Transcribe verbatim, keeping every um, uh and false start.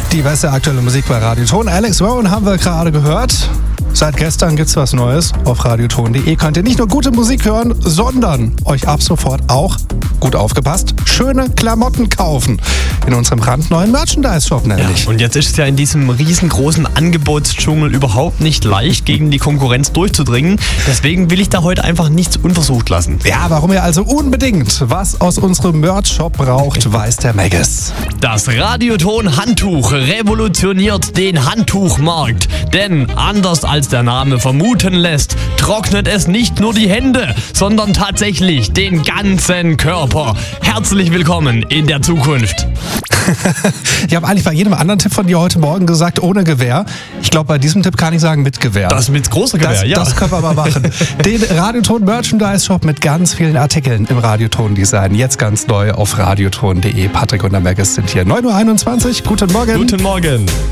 Die beste aktuelle Musik bei Radioton. Alex Warren haben wir gerade gehört. Seit gestern gibt's was Neues auf radioton punkt de. Könnt ihr nicht nur gute Musik hören, sondern euch ab sofort auch, gut aufgepasst, schöne Klamotten kaufen. In unserem brandneuen Merchandise-Shop nämlich. Ja, und jetzt ist es ja in diesem riesengroßen Angebotsdschungel überhaupt nicht leicht, gegen die Konkurrenz durchzudringen. Deswegen will ich da heute einfach nichts unversucht lassen. Ja, warum ihr also unbedingt was aus unserem Merch-Shop braucht, weiß der Maggis. Das Radioton-Handtuch revolutioniert den Handtuchmarkt. Denn anders als der Name vermuten lässt, trocknet es nicht nur die Hände, sondern tatsächlich den ganzen Körper. Herzlich willkommen in der Zukunft. Ich habe eigentlich bei jedem anderen Tipp von dir heute Morgen gesagt, ohne Gewehr. Ich glaube, bei diesem Tipp kann ich sagen, mit Gewehr. Das mit großer Gewehr, das, ja. Das können wir mal machen. Den Radioton Merchandise Shop mit ganz vielen Artikeln im Radioton Design. Jetzt ganz neu auf radioton punkt de. Patrick und der Maggis sind hier. neun Uhr einundzwanzig. Guten Morgen. Guten Morgen.